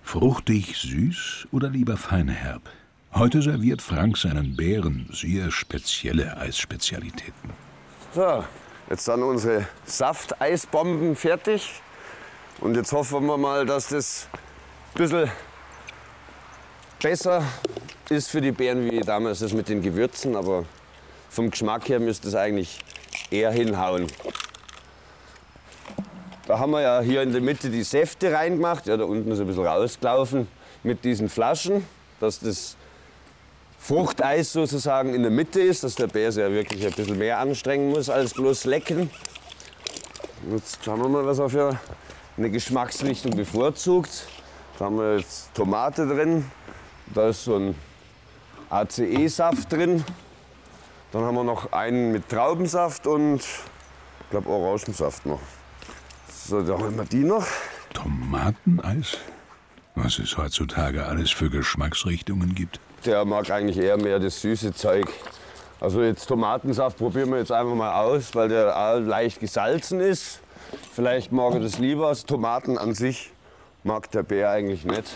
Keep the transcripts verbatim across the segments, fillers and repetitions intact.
Fruchtig, süß oder lieber feinherb? Heute serviert Frank seinen Bären sehr spezielle Eisspezialitäten. So, jetzt sind unsere Safteisbomben fertig. Und jetzt hoffen wir mal, dass das ein bisschen besser ist für die Bären wie damals das mit den Gewürzen. Aber vom Geschmack her müsste es eigentlich eher hinhauen. Da haben wir ja hier in der Mitte die Säfte reingemacht. Ja, da unten ist ein bisschen rausgelaufen mit diesen Flaschen, dass das Fruchteis sozusagen in der Mitte ist, dass der Bär sich ja wirklich ein bisschen mehr anstrengen muss als bloß lecken. Jetzt schauen wir mal, was er für eine Geschmacksrichtung bevorzugt. Da haben wir jetzt Tomate drin, da ist so ein A C E-Saft drin. Dann haben wir noch einen mit Traubensaft und ich glaube Orangensaft noch. So, da haben wir die noch. Tomateneis? Was es heutzutage alles für Geschmacksrichtungen gibt. Der mag eigentlich eher mehr das süße Zeug. Also jetzt Tomatensaft probieren wir jetzt einfach mal aus, weil der auch leicht gesalzen ist. Vielleicht mag er das lieber. Also Tomaten an sich mag der Bär eigentlich nicht.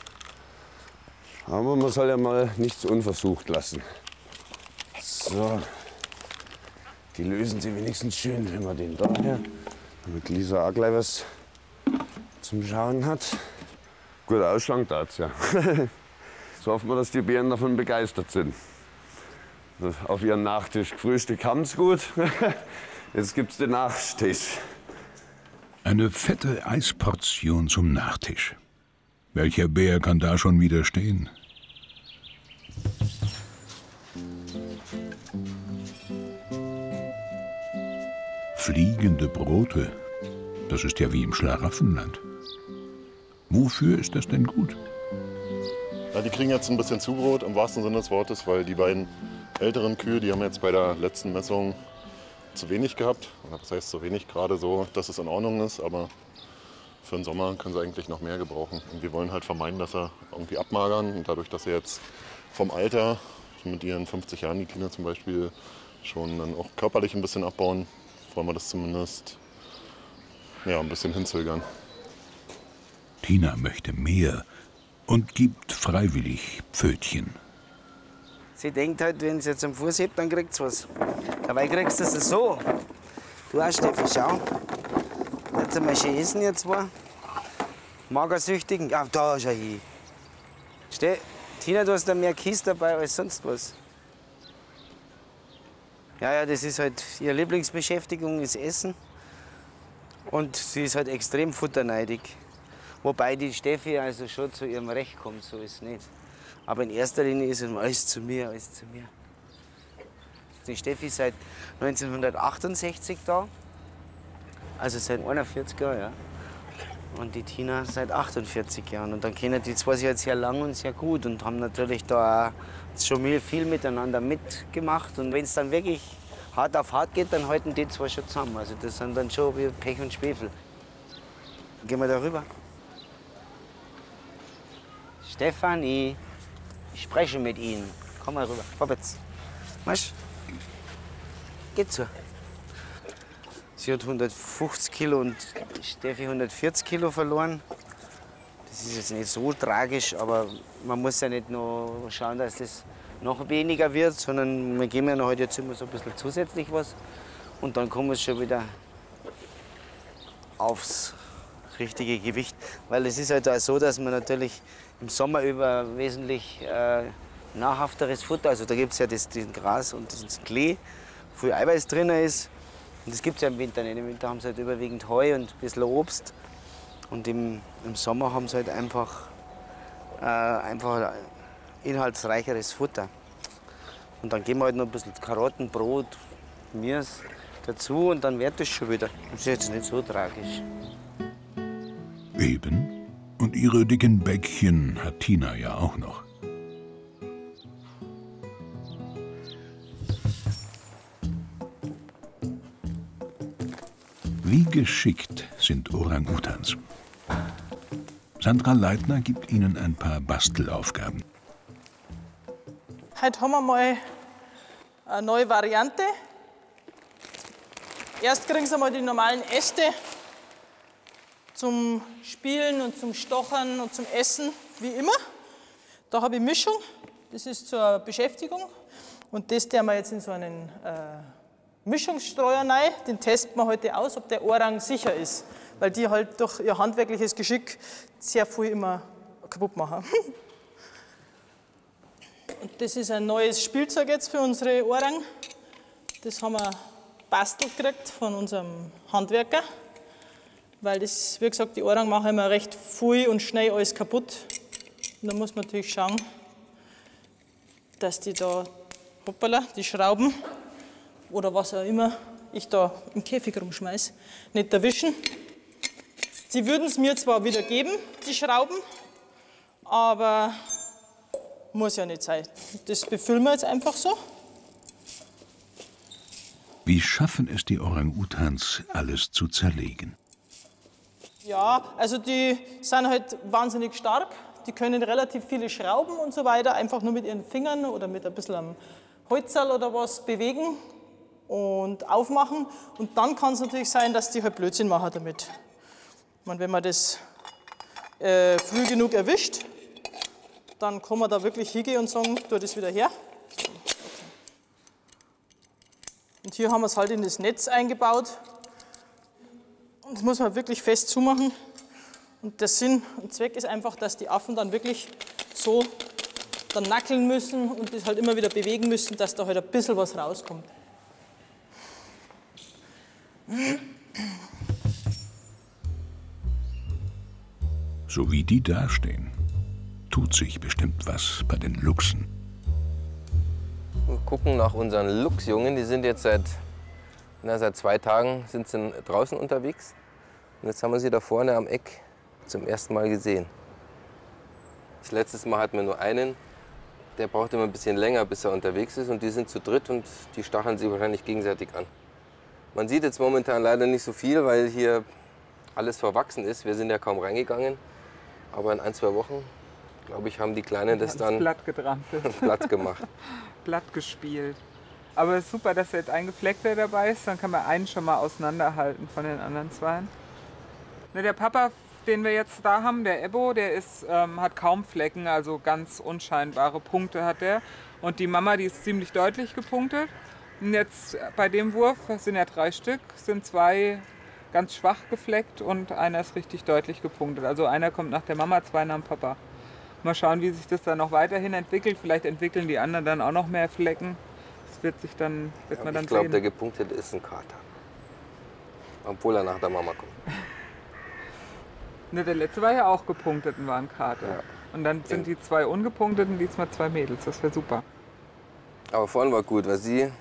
Aber man soll ja mal nichts unversucht lassen. So, die lösen sie wenigstens schön, wenn man den da her, damit Lisa auch gleich was zum Schauen hat. Gut ausschauen tat's ja. So hoffen wir, dass die Bären davon begeistert sind. Auf ihren Nachtisch gefrühstückt haben sie gut. Jetzt gibt's den Nachtisch. Eine fette Eisportion zum Nachtisch. Welcher Bär kann da schon widerstehen? Fliegende Brote, das ist ja wie im Schlaraffenland. Wofür ist das denn gut? Ja, die kriegen jetzt ein bisschen Zubrot im wahrsten Sinne des Wortes, weil die beiden älteren Kühe, die haben jetzt bei der letzten Messung zu wenig gehabt. Das heißt zu wenig, gerade so, dass es in Ordnung ist, aber für den Sommer können sie eigentlich noch mehr gebrauchen. Und wir wollen halt vermeiden, dass sie irgendwie abmagern. Und dadurch, dass sie jetzt vom Alter, mit ihren fünfzig Jahren, die Kinder zum Beispiel, schon dann auch körperlich ein bisschen abbauen, wollen wir das zumindest ja, ein bisschen hinzögern. Tina möchte mehr und gibt freiwillig Pfötchen. Sie denkt halt, wenn sie jetzt am Fuß hebt, dann kriegt sie was. Dabei kriegst du es so. Du auch, Steffi, schau. Jetzt einmal schön essen, ihr zwei. Magersüchtigen, ja, da schau hin. Steh, Tina, du hast da mehr Kies dabei als sonst was. Ja, ja, das ist halt ihre Lieblingsbeschäftigung, ist Essen. Und sie ist halt extrem futterneidig. Wobei die Steffi also schon zu ihrem Recht kommt, so ist es nicht. Aber in erster Linie ist es immer alles zu mir, alles zu mir. Die Steffi ist seit neunzehnhundertachtundsechzig da, also seit einundvierzig Jahren, ja. Und die Tina seit achtundvierzig Jahren. Und dann kennen die zwei sich halt sehr lang und sehr gut und haben natürlich da auch schon viel miteinander mitgemacht. Und wenn es dann wirklich hart auf hart geht, dann halten die zwei schon zusammen. Also das sind dann schon wie Pech und Schwefel. Gehen wir da rüber. Stefanie, ich spreche mit Ihnen. Komm mal rüber, vorwärts. Marsch. Geht so. Sie hat hundertfünfzig Kilo und Steffi hundertvierzig Kilo verloren. Das ist jetzt nicht so tragisch, aber man muss ja nicht nur schauen, dass das noch weniger wird, sondern wir geben ja noch heute jetzt immer so ein bisschen zusätzlich was. Und dann kommen wir schon wieder aufs richtige Gewicht. Weil es ist halt auch so, dass man natürlich im Sommer über wesentlich äh, nahrhafteres Futter, also da gibt es ja das, das Gras und das Klee, wo viel Eiweiß drin ist. Und das gibt es ja im Winter nicht. Im Winter haben sie halt überwiegend Heu und ein bisschen Obst. Und im, im Sommer haben sie halt einfach, äh, einfach inhaltsreicheres Futter. Und dann geben wir halt noch ein bisschen Karotten, Brot, Mirs dazu und dann wird das schon wieder. Das ist jetzt nicht so tragisch. Eben. Und ihre dicken Bäckchen hat Tina ja auch noch. Wie geschickt sind Orang-Utans. Sandra Leitner gibt ihnen ein paar Bastelaufgaben. Heute haben wir mal eine neue Variante. Erst kriegen sie mal die normalen Äste zum Spielen und zum Stochern und zum Essen, wie immer. Da habe ich Mischung, das ist zur Beschäftigung. Und das tun wir jetzt in so einen äh, Mischungsstreuer rein. Den testen wir heute aus, ob der Orang sicher ist. Weil die halt durch ihr handwerkliches Geschick sehr viel immer kaputt machen. Und das ist ein neues Spielzeug jetzt für unsere Orang. Das haben wir bastelt gekriegt von unserem Handwerker. Weil das, wie gesagt, die Orang machen immer recht viel und schnell alles kaputt. Und da muss man natürlich schauen, dass die da, hoppala, die Schrauben oder was auch immer ich da im Käfig rumschmeiße, nicht erwischen. Sie würden es mir zwar wieder geben, die Schrauben, aber muss ja nicht sein. Das befüllen wir jetzt einfach so. Wie schaffen es die Orang-Utans, alles zu zerlegen? Ja, also die sind halt wahnsinnig stark. Die können relativ viele Schrauben und so weiter einfach nur mit ihren Fingern oder mit ein bisschen am Holzerl oder was bewegen und aufmachen. Und dann kann es natürlich sein, dass die halt Blödsinn machen damit. Ich meine, wenn man das äh, früh genug erwischt, dann kann man da wirklich hingehen und sagen, tu das wieder her. Und hier haben wir es halt in das Netz eingebaut. Und das muss man wirklich fest zumachen. Und der Sinn und Zweck ist einfach, dass die Affen dann wirklich so dann nackeln müssen und das halt immer wieder bewegen müssen, dass da halt ein bisschen was rauskommt. So wie die dastehen, tut sich bestimmt was bei den Luchsen. Wir gucken nach unseren Luchsjungen. Die sind jetzt seit, na, seit zwei Tagen sind sie draußen unterwegs. Und jetzt haben wir sie da vorne am Eck zum ersten Mal gesehen. Das letzte Mal hatten wir nur einen. Der braucht immer ein bisschen länger, bis er unterwegs ist. Und die sind zu dritt und die stacheln sich wahrscheinlich gegenseitig an. Man sieht jetzt momentan leider nicht so viel, weil hier alles verwachsen ist. Wir sind ja kaum reingegangen. Aber in ein, zwei Wochen, glaube ich, haben die Kleinen das dann platt getrampelt. platt gemacht. Platt gespielt. Aber es ist super, dass jetzt ein Gefleckter dabei ist. Dann kann man einen schon mal auseinanderhalten von den anderen zweien. Ne, der Papa, den wir jetzt da haben, der Ebbo, der ist, ähm, hat kaum Flecken, also ganz unscheinbare Punkte hat der. Und die Mama, die ist ziemlich deutlich gepunktet. Und jetzt bei dem Wurf, das sind ja drei Stück, sind zwei ganz schwach gefleckt und einer ist richtig deutlich gepunktet. Also einer kommt nach der Mama, zwei nach dem Papa. Mal schauen, wie sich das dann noch weiterhin entwickelt. Vielleicht entwickeln die anderen dann auch noch mehr Flecken. Das wird sich dann, wird Ja, man dann ich glaube, sehen. der gepunktete ist ein Kater. Obwohl er nach der Mama kommt. Ne, der letzte war ja auch gepunktet und war ein Kater. Ja. Und dann sind die zwei ungepunkteten, diesmal zwei Mädels. Das wäre super. Aber vorhin war gut, weil sie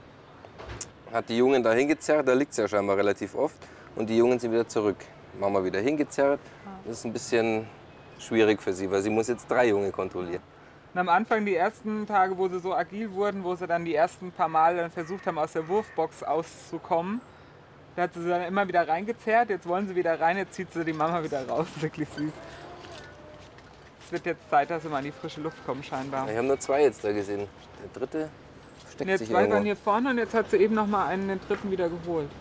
hat die Jungen da hingezerrt. Da liegt es ja scheinbar relativ oft. Und die Jungen sind wieder zurück. Mama wieder hingezerrt. Das ist ein bisschen schwierig für sie, weil sie muss jetzt drei Junge kontrollieren. Und am Anfang, die ersten Tage, wo sie so agil wurden, wo sie dann die ersten paar Mal dann versucht haben, aus der Wurfbox auszukommen, da hat sie dann immer wieder reingezerrt. Jetzt wollen sie wieder rein, jetzt zieht sie die Mama wieder raus. Wirklich süß. Es wird jetzt Zeit, dass sie mal in die frische Luft kommen, scheinbar. Wir haben nur zwei jetzt da gesehen. Der dritte Und steckt jetzt sich zwei waren irgendwo. hier vorne und jetzt hat sie eben noch mal einen, den dritten wieder geholt.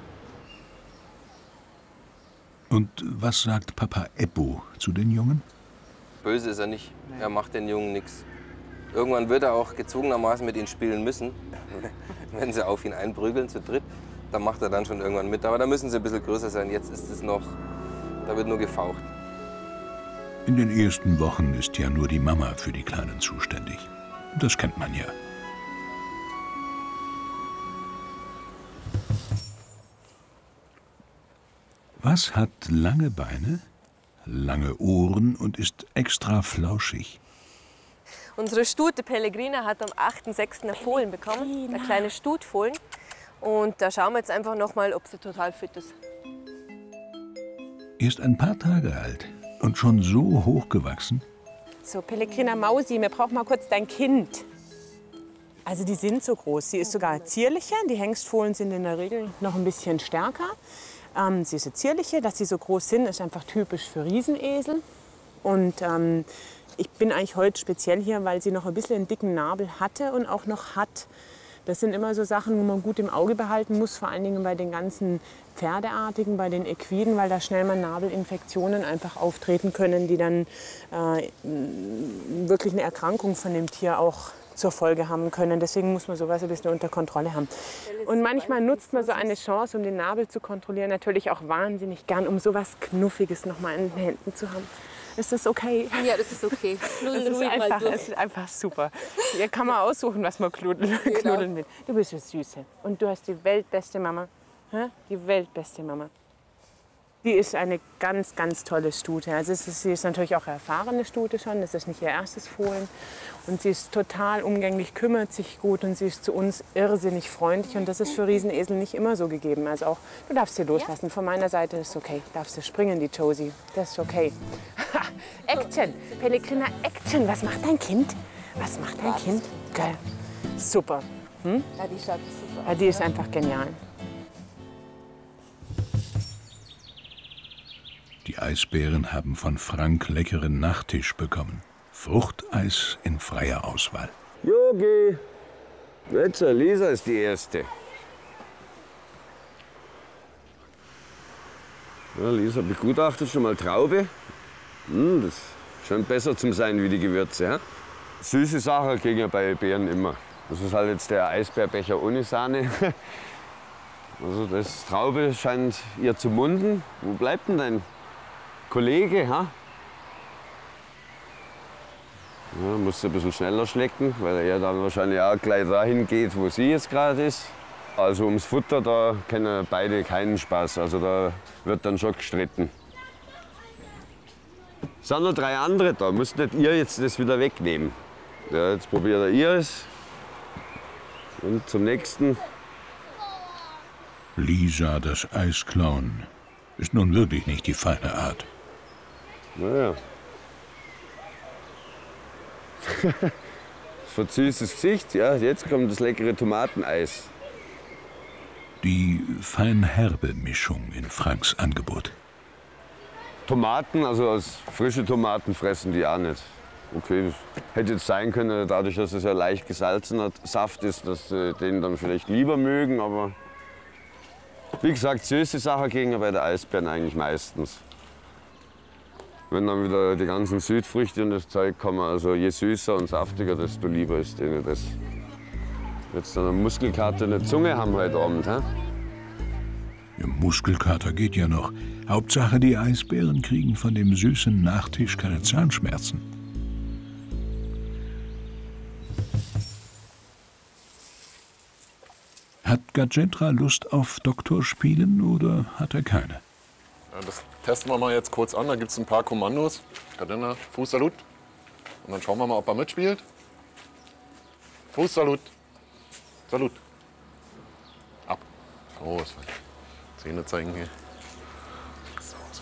Und was sagt Papa Ebbo zu den Jungen? Böse ist er nicht. Er macht den Jungen nichts. Irgendwann wird er auch gezwungenermaßen mit ihnen spielen müssen. Wenn sie auf ihn einprügeln zu dritt, dann macht er dann schon irgendwann mit. Aber da müssen sie ein bisschen größer sein. Jetzt ist es noch, da wird nur gefaucht. In den ersten Wochen ist ja nur die Mama für die Kleinen zuständig. Das kennt man ja. Was hat lange Beine, lange Ohren und ist extra flauschig? Unsere Stute Pellegrina hat am achten sechsten ein Fohlen bekommen, eine kleine Stutfohlen. Und da schauen wir jetzt einfach noch mal, ob sie total fit ist. Erst ein paar Tage alt und schon so hochgewachsen? So, Pellegrina Mausi, wir brauchen mal kurz dein Kind. Also die sind so groß. Sie ist sogar zierlicher. Die Hengstfohlen sind in der Regel noch ein bisschen stärker. Ähm, sie ist eine zierliche. Dass sie so groß sind, ist einfach typisch für Riesenesel. Und ähm, ich bin eigentlich heute speziell hier, weil sie noch ein bisschen einen dicken Nabel hatte und auch noch hat. Das sind immer so Sachen, wo man gut im Auge behalten muss, vor allen Dingen bei den ganzen Pferdeartigen, bei den Equiden, weil da schnell mal Nabelinfektionen einfach auftreten können, die dann äh, wirklich eine Erkrankung von dem Tier auch zur Folge haben können. Deswegen muss man sowas ein bisschen unter Kontrolle haben. Und manchmal nutzt man so eine Chance, um den Nabel zu kontrollieren, natürlich auch wahnsinnig gern, um sowas Knuffiges noch mal in den Händen zu haben. Ist das okay? Ja, das ist okay. Das ist einfach, das ist einfach super. Hier kann man aussuchen, was man knudeln, knudeln will. Du bist eine Süße und du hast die weltbeste Mama. Die weltbeste Mama. Die ist eine ganz, ganz tolle Stute. Also es ist, sie ist natürlich auch eine erfahrene Stute schon. Das ist nicht ihr erstes Fohlen. Und sie ist total umgänglich, kümmert sich gut und sie ist zu uns irrsinnig freundlich. Und das ist für Riesenesel nicht immer so gegeben. Also auch, du darfst sie loslassen. Von meiner Seite ist es okay. Darfst du springen, die Josie. Das ist okay. Action! Pellegrina, Action! Was macht dein Kind? Was macht dein Kind? Geil. Super. Hm? Ja, die schaut super. Ja, die ist einfach genial. Die Eisbären haben von Frank leckeren Nachtisch bekommen. Fruchteis in freier Auswahl. Yogi, jetzt Lisa ist die Erste. Ja, Lisa begutachtet schon mal Traube. Hm, das scheint besser zu sein wie die Gewürze. Ja? Süße Sachen kriegen ja bei Bären immer. Das ist halt jetzt der Eisbärbecher ohne Sahne. Also das Traube scheint ihr zu munden. Wo bleibt denn dein Kollege? Ha? Ja, muss ein bisschen schneller schlecken, weil er dann wahrscheinlich auch gleich dahin geht, wo sie jetzt gerade ist. Also ums Futter, da kennen beide keinen Spaß. Also da wird dann schon gestritten. Es sind noch drei andere da. Müsst nicht ihr jetzt das wieder wegnehmen. Ja, jetzt probiert er ihres. Und zum nächsten. Lisa, das Eis klauen, ist nun wirklich nicht die feine Art. Naja. Verzüßtes Gesicht, ja, jetzt kommt das leckere Tomateneis. Die fein-herbe Mischung in Franks Angebot. Tomaten, also aus frische Tomaten fressen die auch nicht. Okay, das hätte jetzt sein können, dadurch, dass es ja leicht gesalzener Saft ist, dass sie den dann vielleicht lieber mögen, aber wie gesagt, süße Sachen gehen ja bei der Eisbären eigentlich meistens. Wenn dann wieder die ganzen Südfrüchte und das Zeug kommen, also je süßer und saftiger, desto lieber ist denen das. Jetzt dann eine Muskelkater in der Zunge haben heute Abend, hä? Ja, Muskelkater geht ja noch. Hauptsache, die Eisbären kriegen von dem süßen Nachtisch keine Zahnschmerzen. Hat Gajetra Lust auf Doktorspielen oder hat er keine? Ja, das testen wir mal jetzt kurz an. Da gibt es ein paar Kommandos. Gajetra, Fußsalut. Und dann schauen wir mal, ob er mitspielt. Fußsalut. Salut. Ab. Oh, was Zähne zeigen hier. So, was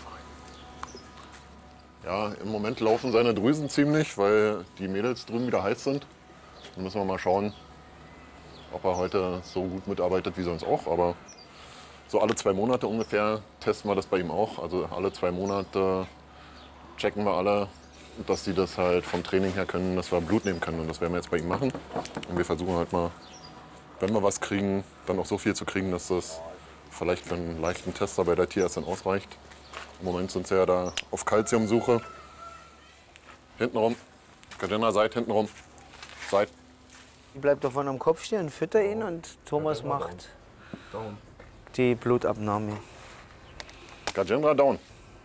ja, im Moment laufen seine Drüsen ziemlich, weil die Mädels drüben wieder heiß sind. Dann müssen wir mal schauen, ob er heute so gut mitarbeitet wie sonst auch. Aber so alle zwei Monate ungefähr testen wir das bei ihm auch. Also alle zwei Monate checken wir alle, dass sie das halt vom Training her können, dass wir Blut nehmen können. Und das werden wir jetzt bei ihm machen. Und wir versuchen halt mal, wenn wir was kriegen, dann auch so viel zu kriegen, dass das vielleicht für einen leichten Tester bei der Tierärztin ausreicht. Im Moment sind sie ja da auf Kalziumsuche. Hintenrum. Gajetra, Seid, hintenrum. Seid. Ich bleib davon am Kopf stehen und fütter ihn und Thomas macht die Blutabnahme. Gajetra, down.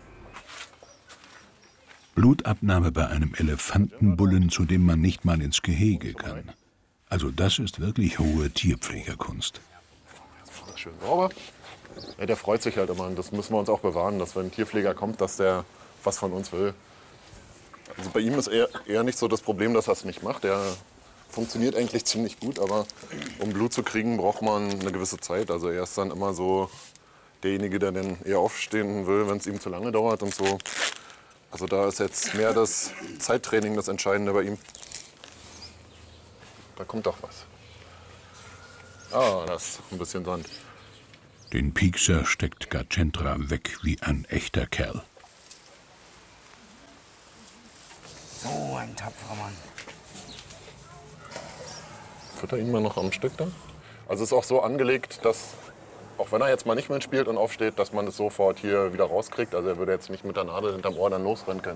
Blutabnahme bei einem Elefantenbullen, zu dem man nicht mal ins Gehege kann. Also das ist wirklich hohe Tierpflegerkunst. Schön sauber. Ja, der freut sich halt immer und das müssen wir uns auch bewahren, dass wenn ein Tierpfleger kommt, dass der was von uns will. Also bei ihm ist eher, eher nicht so das Problem, dass er es nicht macht. Der funktioniert eigentlich ziemlich gut, aber um Blut zu kriegen, braucht man eine gewisse Zeit. Also er ist dann immer so derjenige, der dann eher aufstehen will, wenn es ihm zu lange dauert und so. Also da ist jetzt mehr das Zeittraining das Entscheidende bei ihm. Da kommt doch was. Ah, das ist ein bisschen Sand. Den Piekser steckt Gajetra weg wie ein echter Kerl. So ein tapferer Mann. Fütter ihn mal noch am Stück da? Also es ist auch so angelegt, dass, auch wenn er jetzt mal nicht mitspielt und aufsteht, dass man es sofort hier wieder rauskriegt. Also er würde jetzt nicht mit der Nadel hinterm Ohr dann losrennen können.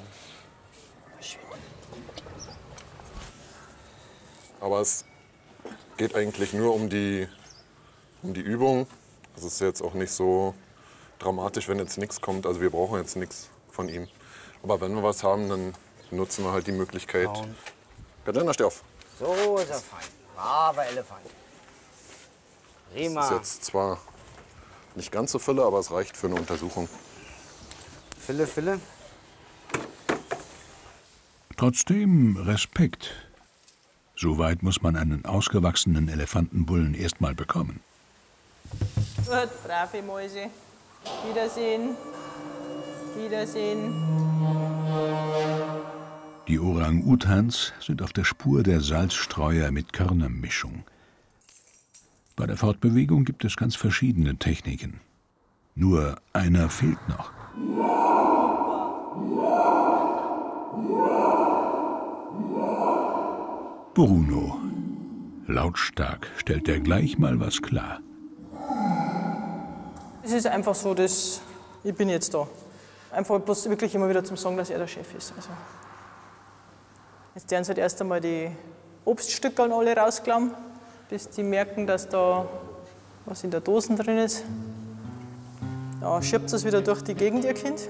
Aber es geht eigentlich nur um die, um die Übung. Es ist jetzt auch nicht so dramatisch, wenn jetzt nichts kommt. Also wir brauchen jetzt nichts von ihm. Aber wenn wir was haben, dann nutzen wir halt die Möglichkeit. Katharina, steh auf. So ist er fein. Braver Elefant. Prima. Das ist jetzt zwar nicht ganz so Fülle, aber es reicht für eine Untersuchung. Fülle, Fülle. Trotzdem Respekt. So weit muss man einen ausgewachsenen Elefantenbullen erst mal bekommen. Gut, brave Mäuse. Wiedersehen. Wiedersehen. Die Orang-Utans sind auf der Spur der Salzstreuer mit Körnermischung. Bei der Fortbewegung gibt es ganz verschiedene Techniken. Nur einer fehlt noch. Bruno. Lautstark stellt er gleich mal was klar. Es ist einfach so, dass ich bin jetzt da. Einfach bloß wirklich immer wieder zum Sagen, dass er der Chef ist. Also jetzt werden sie halt erst einmal die Obststücke alle rausklappen, bis die merken, dass da was in der Dose drin ist. Ja, schiebt es wieder durch die Gegend, ihr Kind.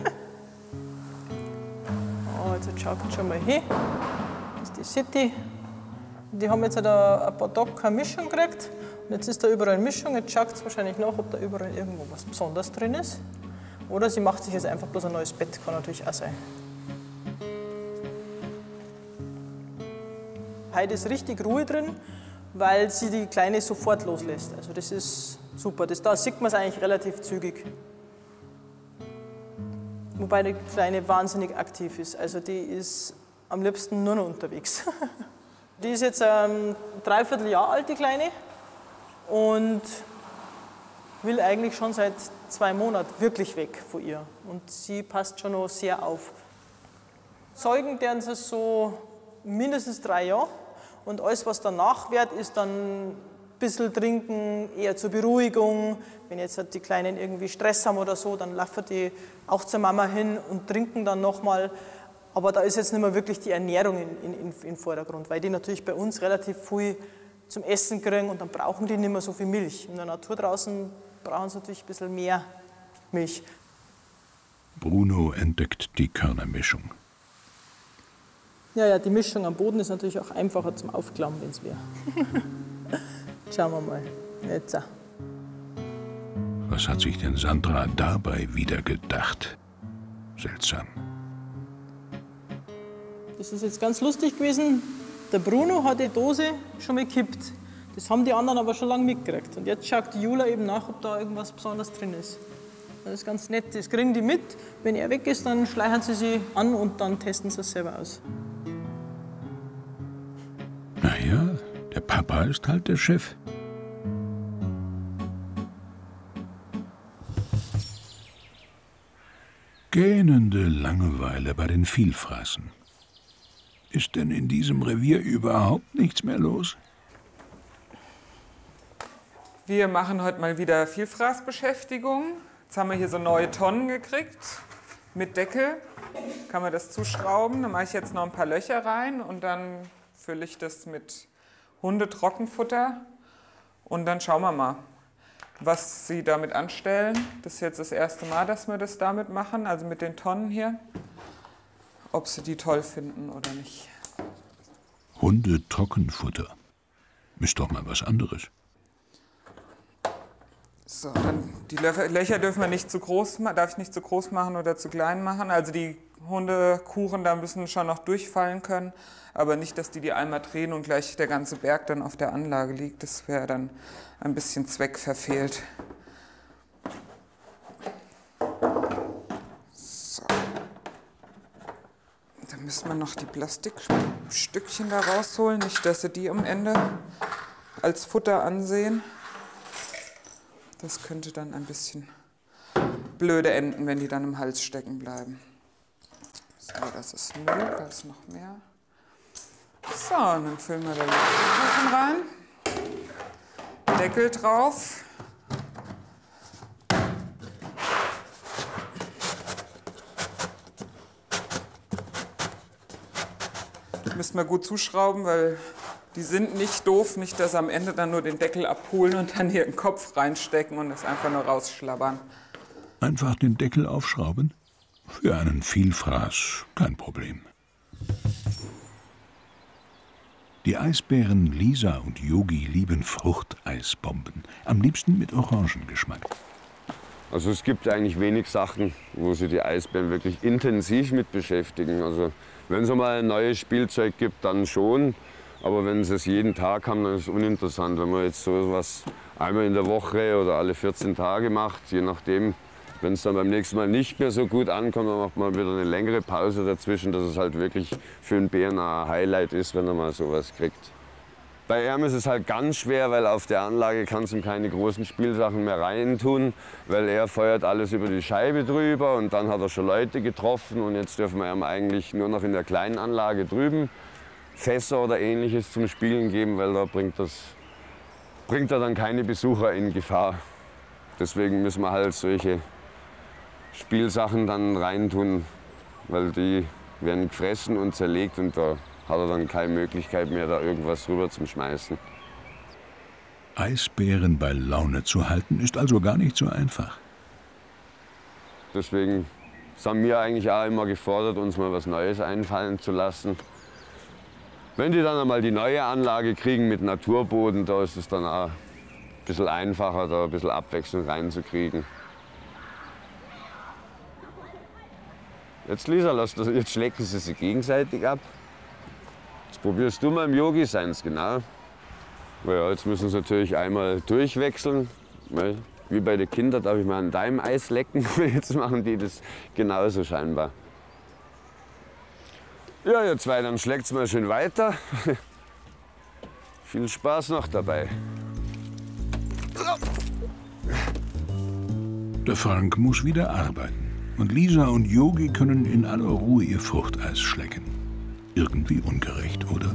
Oh, jetzt schaut es schon mal hin. Das ist die City. Die haben jetzt halt ein paar Tage keine Mischung gekriegt. Und jetzt ist da überall Mischung. Jetzt schaut es wahrscheinlich nach, ob da überall irgendwo was Besonderes drin ist. Oder sie macht sich jetzt einfach bloß ein neues Bett. Kann natürlich auch sein. Heute ist richtig Ruhe drin, weil sie die Kleine sofort loslässt. Also das ist super. Das, da sieht man es eigentlich relativ zügig. Wobei die Kleine wahnsinnig aktiv ist. Also die ist am liebsten nur noch unterwegs. Die ist jetzt ein Dreivierteljahr alt, die Kleine. Und will eigentlich schon seit zwei Monaten wirklich weg von ihr. Und sie passt schon noch sehr auf. Säugen werden sie so mindestens drei Jahre. Und alles, was danach wird, ist dann ein bisschen trinken, eher zur Beruhigung. Wenn jetzt halt die Kleinen irgendwie Stress haben oder so, dann laufen die auch zur Mama hin und trinken dann nochmal. Aber da ist jetzt nicht mehr wirklich die Ernährung in, in, in Vordergrund, weil die natürlich bei uns relativ viel zum Essen kriegen und dann brauchen die nicht mehr so viel Milch. In der Natur draußen brauchen sie natürlich ein bisschen mehr Milch. Bruno entdeckt die Körnermischung. Ja, ja, die Mischung am Boden ist natürlich auch einfacher zum Aufklappen, wenn es wäre. Schauen wir mal. Jetzt. Was hat sich denn Sandra dabei wieder gedacht? Seltsam. Das ist jetzt ganz lustig gewesen. Der Bruno hat die Dose schon mal gekippt. Das haben die anderen aber schon lange mitgekriegt. Und jetzt schaut die Jula eben nach, ob da irgendwas Besonderes drin ist. Das ist ganz nett. Das kriegen die mit. Wenn er weg ist, dann schleichen sie sie an und dann testen sie es selber aus. Naja, der Papa ist halt der Chef. Gähnende Langeweile bei den Vielfraßen. Ist denn in diesem Revier überhaupt nichts mehr los? Wir machen heute mal wieder Vielfraßbeschäftigung. Jetzt haben wir hier so neue Tonnen gekriegt mit Deckel. Kann man das zuschrauben. Dann mache ich jetzt noch ein paar Löcher rein und dann fülle ich das mit Hundetrockenfutter. Und dann schauen wir mal, was sie damit anstellen. Das ist jetzt das erste Mal, dass wir das damit machen, also mit den Tonnen hier. Ob sie die toll finden oder nicht. Hundetrockenfutter. Ist doch mal was anderes. So, dann die Löcher dürfen wir nicht zu groß, darf ich nicht zu groß machen oder zu klein machen. Also die Hundekuchen da müssen schon noch durchfallen können, aber nicht, dass die die einmal drehen und gleich der ganze Berg dann auf der Anlage liegt. Das wäre dann ein bisschen zweckverfehlt. So. Dann müssen wir noch die Plastikstückchen da rausholen, nicht, dass sie die am Ende als Futter ansehen. Das könnte dann ein bisschen blöde enden, wenn die dann im Hals stecken bleiben. So, das ist null, da ist noch mehr. So, und dann füllen wir da die Kuchen rein. Deckel drauf. Müssen wir gut zuschrauben, weil die sind nicht doof, nicht, dass am Ende dann nur den Deckel abholen und dann hier den Kopf reinstecken und es einfach nur rausschlabbern. Einfach den Deckel aufschrauben? Für einen Vielfraß kein Problem. Die Eisbären Lisa und Yogi lieben Fruchteisbomben, am liebsten mit Orangengeschmack. Also es gibt eigentlich wenig Sachen, wo sich die Eisbären wirklich intensiv mit beschäftigen. Also wenn es mal ein neues Spielzeug gibt, dann schon. Aber wenn sie es jeden Tag haben, dann ist es uninteressant. Wenn man jetzt so was einmal in der Woche oder alle vierzehn Tage macht, je nachdem, wenn es dann beim nächsten Mal nicht mehr so gut ankommt, dann macht man wieder eine längere Pause dazwischen, dass es halt wirklich für einen Bären ein Highlight ist, wenn er mal sowas kriegt. Bei ihm ist es halt ganz schwer, weil auf der Anlage kannst du ihm keine großen Spielsachen mehr reintun, weil er feuert alles über die Scheibe drüber und dann hat er schon Leute getroffen und jetzt dürfen wir ihm eigentlich nur noch in der kleinen Anlage drüben Fässer oder Ähnliches zum Spielen geben, weil da bringt, das, bringt er dann keine Besucher in Gefahr. Deswegen müssen wir halt solche Spielsachen dann reintun, weil die werden gefressen und zerlegt und da hat er dann keine Möglichkeit mehr, da irgendwas rüber zu schmeißen. Eisbären bei Laune zu halten, ist also gar nicht so einfach. Deswegen sind wir eigentlich auch immer gefordert, uns mal was Neues einfallen zu lassen. Wenn die dann einmal die neue Anlage kriegen mit Naturboden, da ist es dann auch ein bisschen einfacher, da ein bisschen Abwechslung reinzukriegen. Jetzt, Lisa, lass das, jetzt schlecken sie sich gegenseitig ab. Jetzt probierst du mal im Yogi seins, genau. Ja, jetzt müssen sie natürlich einmal durchwechseln. Wie bei den Kindern, darf ich mal an deinem Eis lecken. Jetzt machen die das genauso scheinbar. Ja, ihr zwei, dann schlägt's mal schön weiter. Viel Spaß noch dabei. Der Frank muss wieder arbeiten. Und Lisa und Yogi können in aller Ruhe ihr Fruchteis schlecken. Irgendwie ungerecht, oder?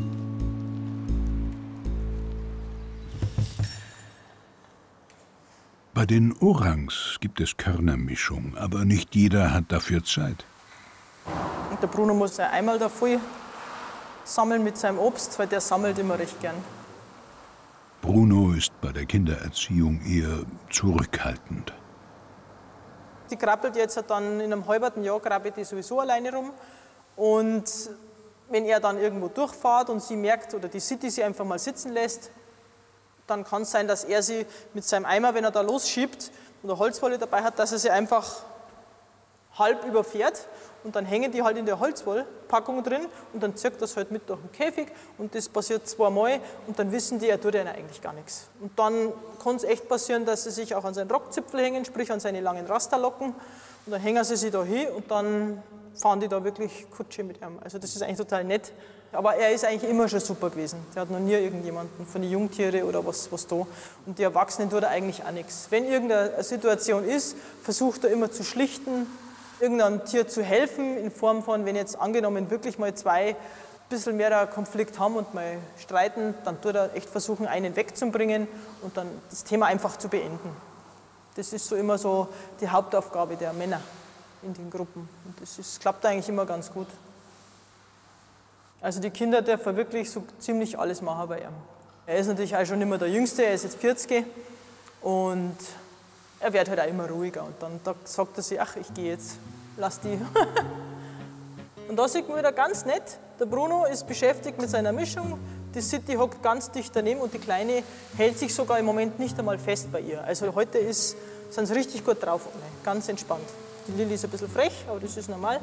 Bei den Orangs gibt es Körnermischung, aber nicht jeder hat dafür Zeit. Und der Bruno muss ja einmal da voll sammeln mit seinem Obst, weil der sammelt immer recht gern. Bruno ist bei der Kindererziehung eher zurückhaltend. Die krabbelt jetzt dann in einem halben Jahr krabbelt die sowieso alleine rum. Und wenn er dann irgendwo durchfährt und sie merkt oder die City sie einfach mal sitzen lässt, dann kann es sein, dass er sie mit seinem Eimer, wenn er da losschiebt oder Holzwolle dabei hat, dass er sie einfach halb überfährt und dann hängen die halt in der Holzwollpackung drin und dann zirkt das halt mit durch den Käfig und das passiert zweimal und dann wissen die, er tut ihnen eigentlich gar nichts. Und dann kann es echt passieren, dass sie sich auch an seinen Rockzipfel hängen, sprich an seine langen Rasterlocken und dann hängen sie sich da hin und dann fahren die da wirklich Kutsche mit ihm. Also das ist eigentlich total nett. Aber er ist eigentlich immer schon super gewesen. Der hat noch nie irgendjemanden von den Jungtieren oder was, was da. Und die Erwachsenen tut er eigentlich auch nichts. Wenn irgendeine Situation ist, versucht er immer zu schlichten, irgendeinem Tier zu helfen, in Form von, wenn jetzt angenommen wirklich mal zwei ein bisschen mehr Konflikt haben und mal streiten, dann tut er echt versuchen, einen wegzubringen und dann das Thema einfach zu beenden. Das ist so immer so die Hauptaufgabe der Männer in den Gruppen. Und das ist, klappt eigentlich immer ganz gut. Also die Kinder dürfen wirklich so ziemlich alles machen bei ihm. Er ist natürlich auch schon nicht mehr der Jüngste, er ist jetzt vierzig und er wird halt auch immer ruhiger. Und dann da sagt er sich, ach, ich gehe jetzt, lass die. Und da sieht man wieder ganz nett, der Bruno ist beschäftigt mit seiner Mischung, die City hockt ganz dicht daneben und die Kleine hält sich sogar im Moment nicht einmal fest bei ihr. Also heute ist, sind sie richtig gut drauf, ganz entspannt. Die Lilly ist ein bisschen frech, aber das ist normal.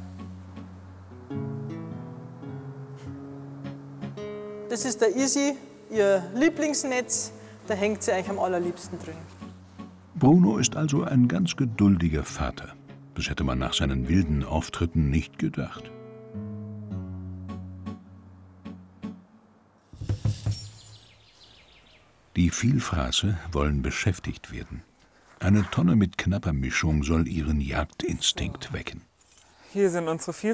Das ist der Easy, ihr Lieblingsnetz, da hängt sie eigentlich am allerliebsten drin. Bruno ist also ein ganz geduldiger Vater. Das hätte man nach seinen wilden Auftritten nicht gedacht. Die Vielfraße wollen beschäftigt werden. Eine Tonne mit knapper Mischung soll ihren Jagdinstinkt wecken. Hier sind unsere Vielfraße.